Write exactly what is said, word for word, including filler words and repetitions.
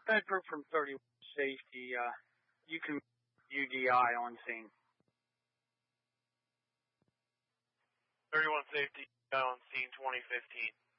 Bedford from thirty-one Safety. Uh, you can U D I on scene. thirty-one Safety on scene twenty fifteen.